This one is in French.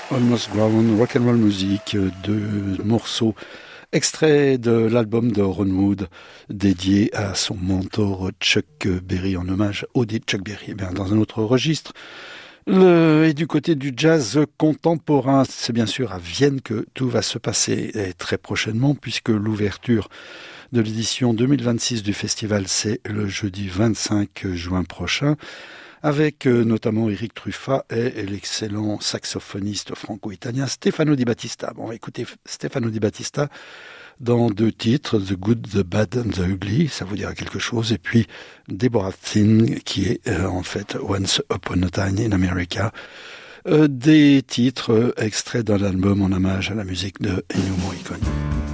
Almost Grown, rock and roll music, deux morceaux extraits de l'album de Ron Wood dédié à son mentor Chuck Berry, en hommage au dit Chuck Berry. Eh bien, dans un autre registre, et du côté du jazz contemporain, c'est bien sûr à Vienne que tout va se passer et très prochainement, puisque l'ouverture de l'édition 2026 du festival, c'est le jeudi 25 juin prochain, avec notamment Eric Truffat et l'excellent saxophoniste franco-italien Stefano Di Battista. Bon, écoutez, Stefano Di Battista dans deux titres, The Good, The Bad and The Ugly, ça vous dira quelque chose, et puis Deborah Thin, qui est en fait Once Upon a Time in America, des titres extraits d'un album en hommage à la musique de Ennio Morricone.